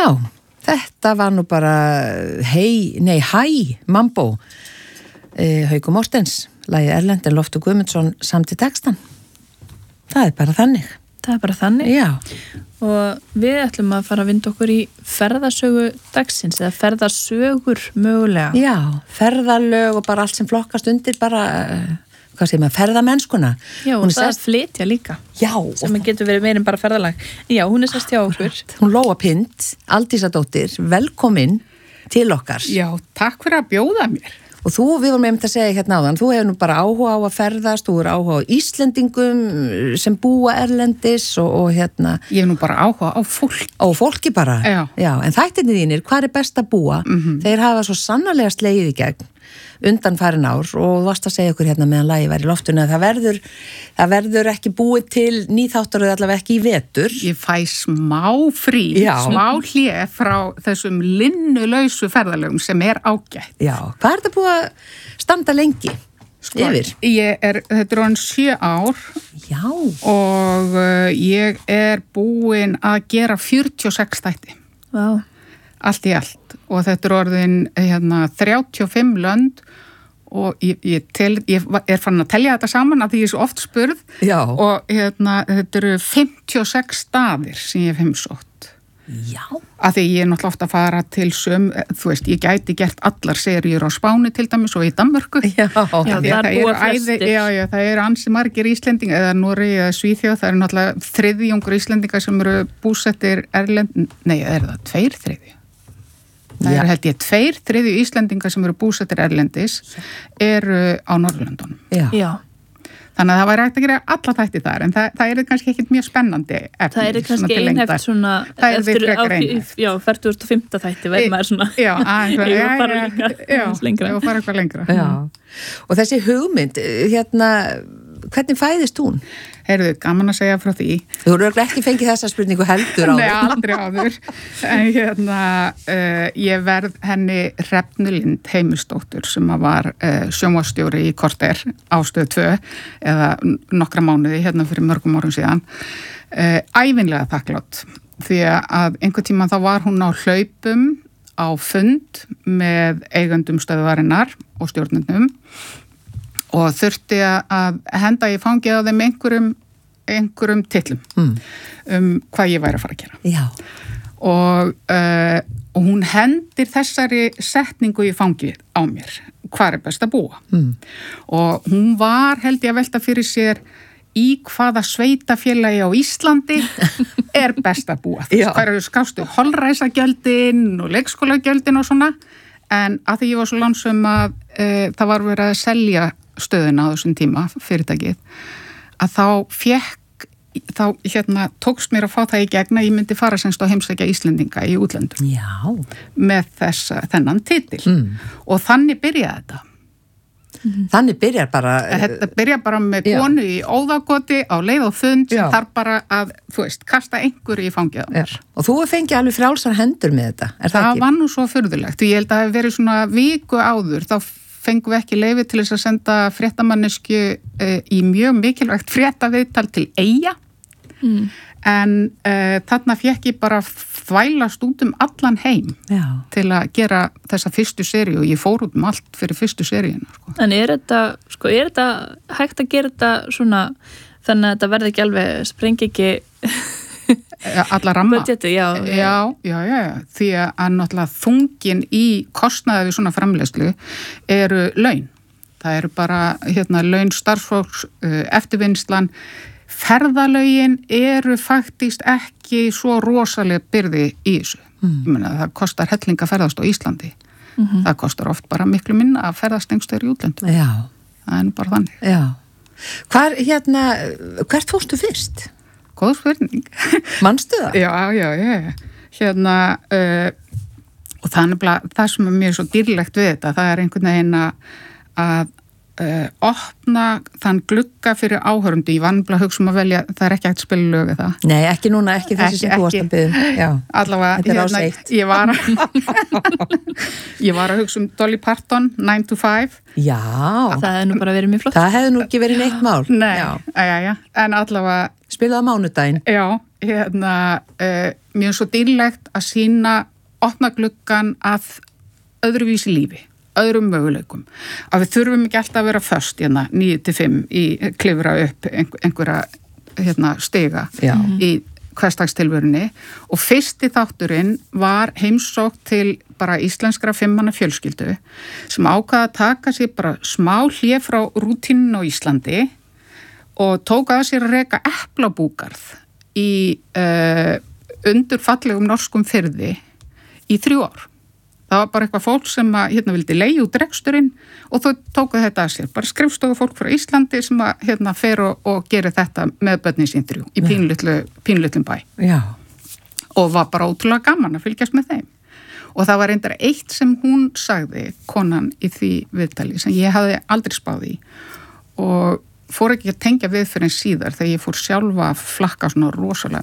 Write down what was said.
Já, þetta var nú bara hæ, Mambo, Haukur Mortens, lagið Erlend en Loftur Guðmundsson samti textan. Það er bara þannig. Já. Og við ætlum að fara að vinda okkur í ferðasögu dagsins eða ferðasögur mögulega. Já, ferðalög og bara allt sem flokkast undir bara, hvað segir maður, ferðamennskuna. Já, og það flytja líka. Já. Sem getur verið meira en bara ferðalag. Já, hún er sest hjá okkur. Hún Lóa Pind, Aldísadóttir, velkomin til okkar. Já, takk fyrir að bjóða mér. Og við vorum einmitt að segja hérna áðan, þú hefur nú bara áhuga á að ferðast, þú er áhuga á Íslendingum sem búa erlendis og hérna... Ég hef nú bara áhuga á fólki. Á fólki bara? Já, en þættirnir þínir, hvað er best að búa? Þeir hafa svo sannarlega slegið í gegn undanfarin ár og þú varst að segja okkur hérna meðan lagið var í loftinu að það verður ekki búið til nýþáttaröð allavega ekki í vetur. Ég fæ smá hlé frá þessum linnulausu ferðalögum sem er ágætt. Já, hvað er þetta búið að standa lengi yfir? Þetta er orðin 7 ár. Já. Og ég er búin að gera 46 þætti. Vá. Allt í allt. Og þetta er orðin 35 lönd og ég er farin að telja þetta saman að því ég er svo oft spurð. Já. Og þetta eru 56 staðir sem ég hef heimsótt. Já. Að því ég er náttúrulega oft að fara til þú veist, ég gæti gert allar seríur á Spáni til dæmis og í Danmörku. Já, það búa flestir. Já, það eru ansi margir Íslendingar eða Noregi eða Svíþjóð, það eru náttúrulega þriðjungur Íslendingar sem eru búsettir er það 2/3? Það eru held ég 2/3 Íslendingar sem eru búsettir erlendis eru á Norðurlöndunum. Já. Þannig að það væri hægt að gera alla þætti þar, en það er kannski ekkert mjög spennandi efni. Það er kannski einhæft svona, eftir 45. þætti verður maður svona, ég fara eitthvað lengra. Já, og þessi hugmynd, hvernig fæðist hún? Heyrðu, gaman að segja frá því. Þú eru ekki fengið þessa spurningu heldur áður. Nei, aldrei áður. En ég verð henni Hrefnu Lind Heimisdóttur sem var sjónvarpsstjóri í korter á Stöð 2 eða nokkra mánuði fyrir mörgum árum síðan. Ævinlega þakklátt því að einhvern tímann þá var hún á hlaupum á fund með eigendum stöðvarinnar og stjórnendum og þurfti að henda í fangið á þeim einhverjum titlum hvað ég væri að fara að gera. Já. Og hún hendir þessari setningu í fangið á mér. Hvar er best að búa? Og hún var held ég að velta fyrir sér í hvaða sveitafélagi á Íslandi er best að búa. Hvað eru skástu holræsagjöldin og leikskólagjöldin og svona. En að því ég var svo lánsum að það var verið að selja stöðuna á þessum tíma, fyrirtækið, að þá tókst mér að fá það í gegn að ég myndi fara semst á heimsækja Íslendinga í útlöndum. Já. Með þennan titil. Og þannig byrjaði þetta. Þannig byrjar bara... Þetta byrjar bara með konu í óðagoti á leið og fund sem þarf bara að, kasta einhverju í fangið á mér. Og þú fengið alveg frjálsar hendur með þetta, er það ekki? Það var nú svo furðulegt. Ég held að það hef verið svona viku áður, þá fengum við ekki leyfi til þess að senda fréttamannesku í mjög mikilvægt fréttaviðtal til Eyja. En þarna fékk ég bara þvælast út allan heim til að gera þessa fyrstu seríu og ég fór út allt fyrir fyrstu seríuna. En er þetta hægt að gera þetta svona þannig að þetta verði ekki alveg sprengi ekki alla ramma? Budgetu, já. Því að náttúrulega þungin í kostnaði við svona framleiðslu eru laun. Það eru bara laun starfsfólks, eftirvinnslan. Ferðalögin eru faktist ekki svo rosalega byrði í þessu. Ég meina, það kostar helling að ferðast á Íslandi. Það kostar oft bara miklu minna að ferðast einhverstaðar í útlöndum. Já. Það er bara þannig. Já. Hvert fórstu fyrst? Góð spurning. Manstu það? Já. Og það sem er mér svo dýrlegt við þetta, það er einhvern veginn að opna þann glugga fyrir áhörundu. Ég var nefnilega að hugsa að velja, það er ekki hægt að spila lög við það. Nei, ekki núna, ekki þessi sem þú varst að biðja. Allavega, ég var að hugsa Dolly Parton, 9 to 5. Já. Það hefði nú bara verið mjög flott. Það hefði nú ekki verið neitt mál. Nei, en allavega... Spilaði á mánudaginn. Já, mjög svo dýrlegt að sýna opna gluggan að öðruvísi lífi, öðrum möguleikum. Að við þurfum ekki alltaf að vera föst 9-5 í klifra upp einhverja stiga í hversdagstilvörunni og fyrsti þátturinn var heimsókn til bara íslenskra 5 manna fjölskyldu sem ákvaða að taka sér bara smá hlé frá rútínun á Íslandi og tók að sér að reka eplabúgarð í undur fallegum norskum firði í 3 ár. Það var bara eitthvað fólk sem vildi leigja út reksturinn og þau tóku þetta að sér. Bara skrifstofu fólk frá Íslandi sem fer og gerir þetta með börnin sín 3 í pínlitlum bæ. Já. Og var bara ótrúlega gaman að fylgjast með þeim. Og það var reyndar eitt sem hún sagði, konan í því viðtali, sem ég hafði aldrei spáð í og fór ekki að tengja við fyrir en síðar þegar ég fór sjálfa að flakka svona rosalega